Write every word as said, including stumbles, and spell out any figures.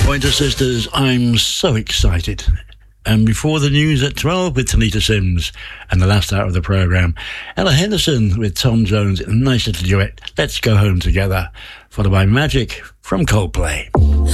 Pointer Sisters, I'm so excited. And before the news at twelve with Tanita Sims, and the last hour of the programme, Ella Henderson with Tom Jones in a nice little duet, Let's Go Home Together, followed by Magic from Coldplay.